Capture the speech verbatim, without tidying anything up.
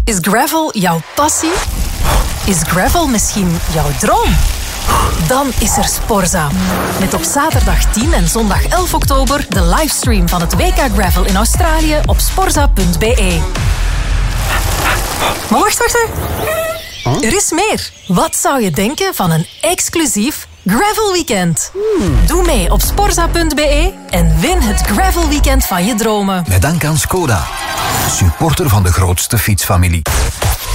Is gravel jouw passie? Is gravel misschien jouw droom? Dan is er Sporza. Met op zaterdag tien en zondag elf oktober de livestream van het W K Gravel in Australië op sporza punt b e. Maar wacht, wacht, wacht. Er is meer. Wat zou je denken van een exclusief Gravel Weekend? Doe mee op sporza punt b e en win het Gravel Weekend van je dromen. Met dank aan Skoda, supporter van de grootste fietsfamilie.